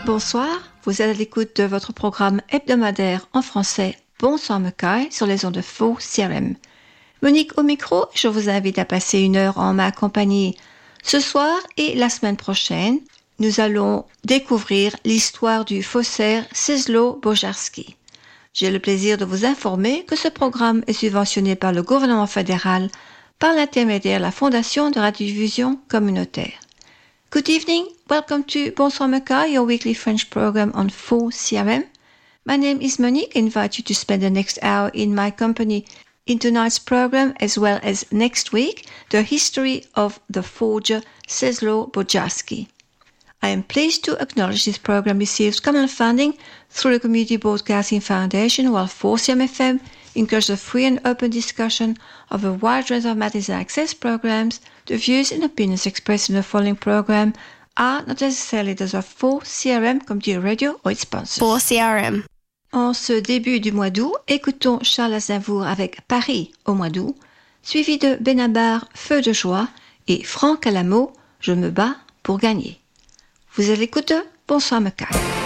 Bonsoir, vous êtes à l'écoute de votre programme hebdomadaire en français Bonsoir Mekai sur les ondes de Faux CRM. Monique au micro, je vous invite à passer une heure en ma compagnie. Ce soir et la semaine prochaine, nous allons découvrir l'histoire du faussaire Czesław Bojarski. J'ai le plaisir de vous informer que ce programme est subventionné par le gouvernement fédéral par l'intermédiaire de la Fondation de radiodiffusion communautaire. Good evening, welcome to Bonsoir Mekai, your weekly French program on Faux CRM. My name is Monique. I invite you to spend the next hour in my company in tonight's program, as well as next week, the history of the forger Czesław Bojarski. I am pleased to acknowledge this program receives common funding through the Community Broadcasting Foundation, while 4CM FM encourages the free and open discussion of a wide range of matters and access programs. The views and opinions expressed in the following program are not necessarily those of 4CRM, Community Radio or its sponsors. 4CRM. En ce début du mois d'août, écoutons Charles Aznavour avec Paris au mois d'août, suivi de Benabar, Feu de joie et Franck Alamo, Je me bats pour gagner. Vous êtes à l'écoute de Bonsoir Mekai.